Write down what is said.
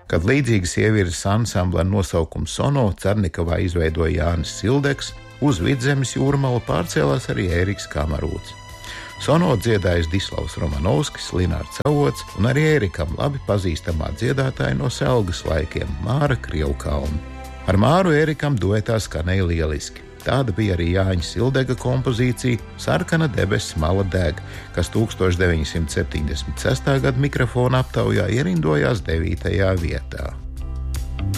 Kad līdzīgas ievirzes ansambla ar nosaukumu Sono Cernikavā izveidoja Jānis Sildeks, uz Vidzemes Jūrmalu pārcēlās arī Ēriks Kamarūts. Sono dziedājis Dislavs Romanovskis, Linārds Avots un arī Ērikam labi pazīstamā dziedātāja no Selgas laikiem Māra Krievkalna. Ar Māru Ērikam duetā skanēja lieliski. Tāda bija arī Jāņa Sildega kompozīcija Sarkana debesis mala deg, kas 1976. gada mikrofona aptaujā ierindojās 9. vietā.